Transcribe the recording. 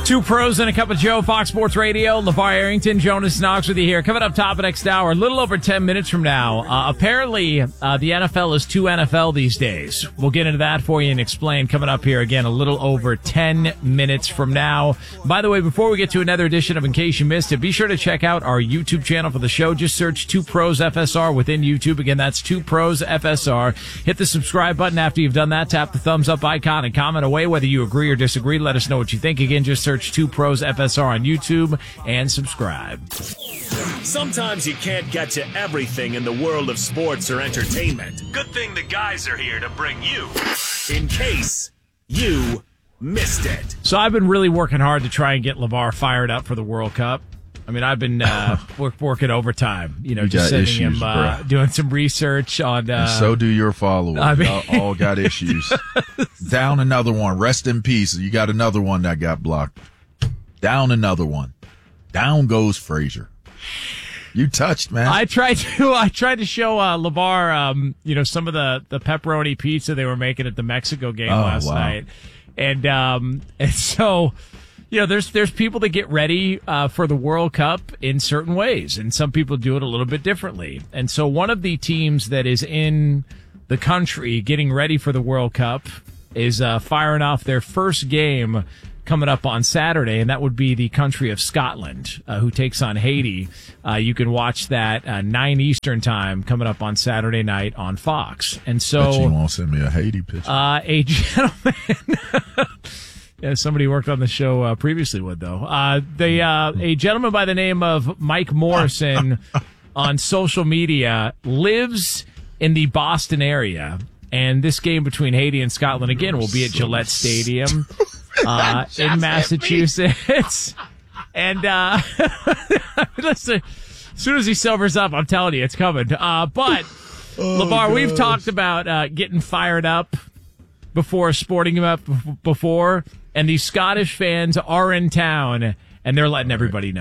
Two pros and a cup of Joe, Fox Sports Radio. LeVar Arrington, Jonas Knox with you here. Coming up top of next hour, a little over 10 minutes from now. Apparently, the NFL is 2 NFL these days. We'll get into that for you and explain coming up here again a little over 10 minutes from now. By the way, before we get to another edition of In Case You Missed It, be sure to check out our YouTube channel for the show. Just search 2 Pros FSR within YouTube. Again, that's 2 Pros FSR. Hit the subscribe button after you've done that. Tap the thumbs up icon and comment away whether you agree or disagree. Let us know what you think. Again, just search 2 Pros FSR on YouTube and subscribe. Sometimes you can't get to everything in the world of sports or entertainment. Good thing the guys are here to bring you In Case You Missed It. So I've been really working hard to try and get LeVar fired up for the World Cup. I mean, I've been working overtime, just sending issues, him, doing some research on. And so do your followers. Y'all all got issues. Down another one. Rest in peace. You got another one that got blocked. Down another one. Down goes Frazier. You touched, man. I tried to show LeVar, some of the pepperoni pizza they were making at the Mexico game last night, and so. There's people that get ready for the World Cup in certain ways, and some people do it a little bit differently. And so one of the teams that is in the country getting ready for the World Cup is firing off their first game coming up on Saturday, and that would be the country of Scotland, who takes on Haiti. You can watch that 9 Eastern time coming up on Saturday night on Fox. And so bet you won't send me a Haiti picture. A gentleman... Yeah, somebody who worked on the show previously would, though. A gentleman by the name of Mike Morrison on social media lives in the Boston area. And this game between Haiti and Scotland, again, will be at Gillette Stadium in Massachusetts. And listen, as soon as he sobers up, I'm telling you, it's coming. But, LeVar, we've talked about getting fired up before, sporting him up before. And these Scottish fans are in town, and they're letting everybody know.